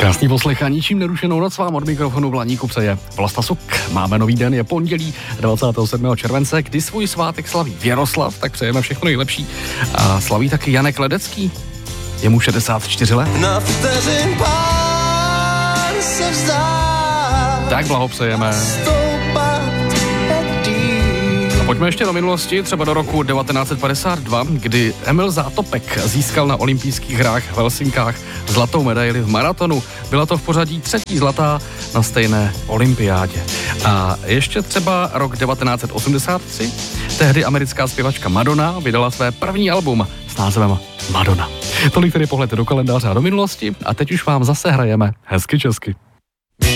Krásný poslech a ničím nerušenou noc vám od mikrofonu Blaníku přeje Vlasta Suk. Máme nový den, je pondělí 27. července, kdy svůj svátek slaví Věroslav, tak přejeme všechno nejlepší. A slaví taky Janek Ledecký, je mu 64 let. Na vteřin pár se vzdá. Tak blahopřejeme. A pojďme ještě do minulosti, třeba do roku 1952, kdy Emil Zátopek získal na olympijských hrách v Helsinkách zlatou medaili v maratonu. Byla to v pořadí 3. zlatá na stejné olympiádě. A ještě třeba rok 1983, tehdy americká zpěvačka Madonna vydala své první album s názvem Madonna. Tolik tedy pohled do kalendáře a do minulosti a teď už vám zase hrajeme hezky česky.